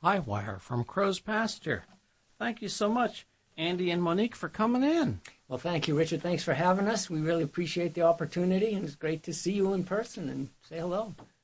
High Wire from Crow's Pasture. Thank you so much, Andy and Monique, for coming in. Well, thank you, Richard. Thanks for having us. We really appreciate the opportunity, and it's great to see you in person and say hello.